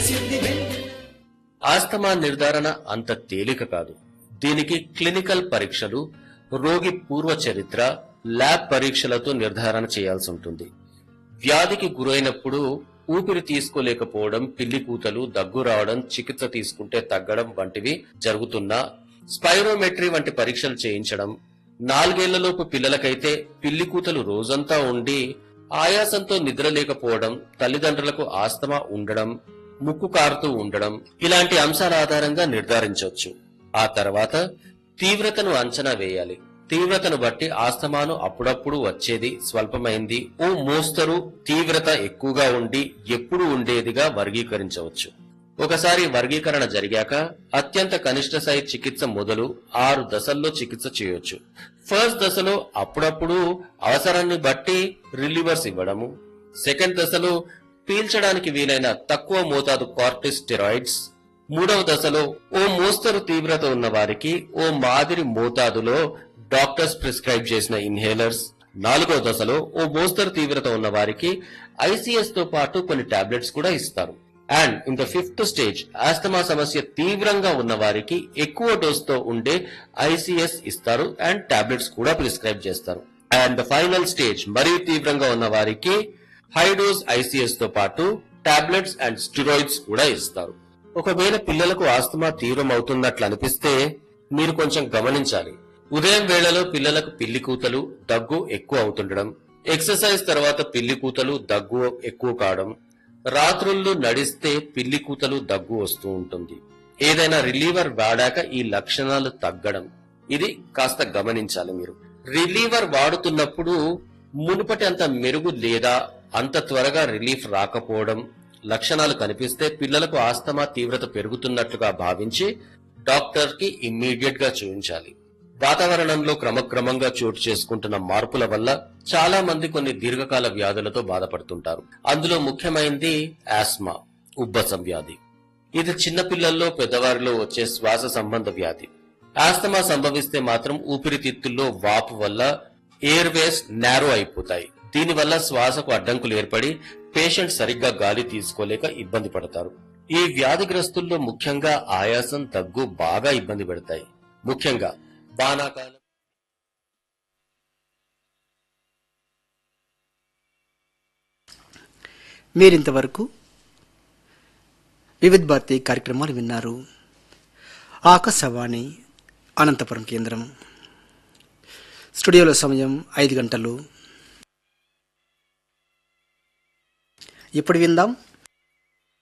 Asthma నిర్ధారణ అంత తేలిక కాదు. దీనికి క్లినికల్ పరీక్షలు, రోగి పూర్వ చరిత్ర, ల్యాబ్ పరీక్షలతో నిర్ధారణ చేయాల్సి ఉంటుంది. వ్యాధికి గురైనప్పుడు ఊపిరి తీసుకోలేకపోవడం, పిల్లి కూతలు, దగ్గు రావడం, చికిత్స తీసుకుంటే తగ్గడం వంటివి జరుగుతున్నా స్పైరోమెట్రీ వంటి పరీక్షలు చేయించడం, 4 ఏళ్లలోపు పిల్లలకైతే పిల్లి కూతలు రోజంతా ఉండి ఆయాసంతో నిద్రలేకపోవడం, తల్లిదండ్రులకు ఆస్తమా ఉండడం, ముక్కు కారుతూ ఉండడం ఇలాంటి అంశాల ఆధారంగా నిర్ధారించవచ్చు. ఆ తర్వాత తీవ్రతను అంచనా వేయాలి. తీవ్రతను బట్టి ఆస్తమాను అప్పుడప్పుడు వచ్చేది, స్వల్పమైంది, ఓ మోస్తరు తీవ్రత ఎక్కువగా ఉండి ఎప్పుడు ఉండేదిగా వర్గీకరించవచ్చు. ఒకసారి వర్గీకరణ జరిగాక అత్యంత కనిష్ట స్థాయి చికిత్స మొదలు 6 దశల్లో చికిత్స చేయొచ్చు. ఫస్ట్ దశలో అప్పుడప్పుడు అవసరాన్ని బట్టి రిలీవర్స్ ఇవ్వడము, సెకండ్ దశలో పీల్చడానికి వీలైన తక్కువ మోతాదు కార్టిస్టెరాయిడ్స్, మూడవ దశలో ఓ మోస్తరు తీవ్రత ఉన్న వారికి ఓ మాదిరి మోతాదులో డాక్టర్స్ ప్రిస్క్రైబ్ చేసిన ఇన్హేలర్స్, 4వ దశలో ఓ మోస్తరు తీవ్రత ఉన్న వారికి ఐసీఎస్ తో పాటు కొన్ని టాబ్లెట్స్ కూడా ఇస్తారు. And in the 5th stage asthma సమస్య తీవ్రంగా ఉన్న వారికి ఎక్కువ డోస్ తో ఉండే ఐసీఎస్ ఇస్తారు అండ్ టాబ్లెట్స్ కూడా ప్రిస్క్రైబ్ చేస్తారు. అండ్ ద ఫైనల్ స్టేజ్ మరీ తీవ్రంగా ఉన్న వారికి హై డోస్ ఐసీఎస్ తో పాటు టాబ్లెట్స్ అండ్ స్టెరాయిడ్స్ కూడా ఇస్తారు. ఒకవేళ పిల్లలకు ఆస్తమా తీవ్రం అవుతున్నట్లు అనిపిస్తే మీరు కొంచెం గమనించాలి. ఉదయం వేళలో పిల్లలకు పిల్లి కూతలు, దగ్గు ఎక్కువ అవుతుండడం, ఎక్సర్సైజ్ తర్వాత పిల్లి కూతలు, దగ్గు ఎక్కువ కావడం, రాత్రుళ్ళు నడిస్తే పిల్లి కూతలు, దగ్గు వస్తూ ఉంటుంది. ఏదైనా రిలీవర్ వాడాక ఈ లక్షణాలు తగ్గడం, ఇది కాస్త గమనించాలి. మీరు రిలీవర్ వాడుతున్నప్పుడు మునుపటి అంత మెరుగు లేదా అంత త్వరగా రిలీఫ్ రాకపోవడం లక్షణాలు కనిపిస్తే పిల్లలకు ఆస్తమా తీవ్రత పెరుగుతున్నట్లుగా భావించి డాక్టర్ కి ఇమ్మీడియట్ గా చూపించాలి. వాతావరణంలో క్రమక్రమంగా చోటు చేసుకుంటున్న మార్పుల వల్ల చాలా మంది కొన్ని దీర్ఘకాల వ్యాధులతో బాధపడుతుంటారు. అందులో ముఖ్యమైనది ఆస్మా, ఉబ్బసం వ్యాధి. ఇది చిన్నపిల్లల్లో, పెద్దవారిలో వచ్చే శ్వాస సంబంధ వ్యాధి. ఆస్తమా సంభవిస్తే మాత్రం ఊపిరితిత్తుల్లో వాపు వల్ల ఎయిర్వేస్ నారో అయిపోతాయి. దీనివల్ల శ్వాసకు అడ్డంకులు ఏర్పడి పేషెంట్ సరిగ్గా గాలి తీసుకోలేక ఇబ్బంది పడతారు. ఈ వ్యాధిగ్రస్తుల్లో ముఖ్యంగా ఆయాసం, దగ్గు బాగా ఇబ్బంది పెడతాయి. ముఖ్యంగా వానాకాలం. మీరింతవరకు వివిధ భారతి కార్యక్రమాలు విన్నారు. ఆకాశవాణి అనంతపురం కేంద్రం. స్టూడియోలో సమయం 5 గంటలు. ఇప్పుడు విందాం